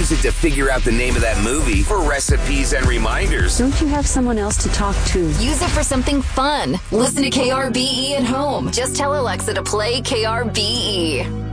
use it to figure out the name of that movie for recipes and reminders. Don't you have someone else to talk to? Use it for something fun. Listen to KRBE at home. Just tell Alexa to play KRBE.